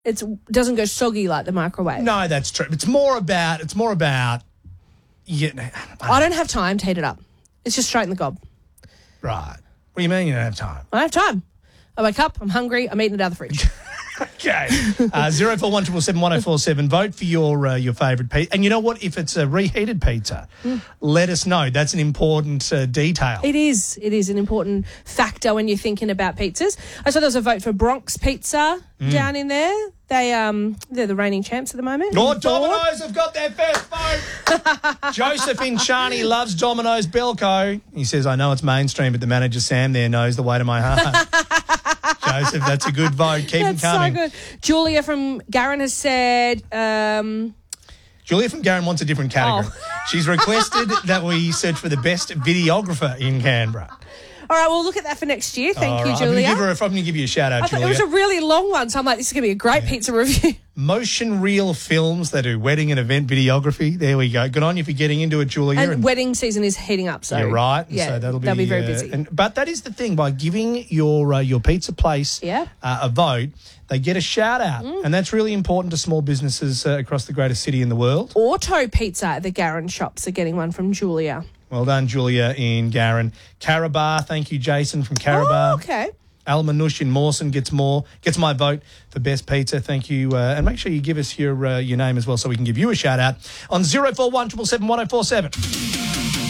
It doesn't go soggy like the microwave. No, that's true. It's more about. I don't have time to heat it up. It's just straight in the gob. Right. What do you mean you don't have time? I don't have time. I wake up, I'm hungry, I'm eating it out of the fridge. Okay. 0417 1047. Vote for your favourite pizza. And you know what? If it's a reheated pizza, let us know. That's an important detail. It is. It is an important factor when you're thinking about pizzas. I saw there was a vote for Bronx Pizza down in there. They're the reigning champs at the moment. Oh, Domino's have got their first vote. Joseph in Charney loves Domino's Belco. He says, I know it's mainstream, but the manager Sam there knows the way to my heart. Joseph, that's a good vote. Keep them coming. So good. Julia from Garran has said... Julia from Garran wants a different category. She's requested that we search for the best videographer in Canberra. All right, we'll look at that for next year. Thank you, Julia. I'm going to give you a shout out, Julia. It was a really long one, so I'm like, this is going to be a great pizza review. Motion Reel Films, they do wedding and event videography. There we go. Good on you for getting into it, Julia. And wedding season is heating up, so... You're right. Yeah, so they'll be very busy. But that is the thing. By giving your pizza place a vote, they get a shout-out. And that's really important to small businesses across the greatest city in the world. Auto Pizza at the Garran shops are getting one from Julia. Well done, Julia in Garran. Carabar, thank you, Jason from Carabar. Oh, okay. Al Manush in Mawson gets my vote for best pizza. Thank you. And make sure you give us your name as well so we can give you a shout-out on 0417771047.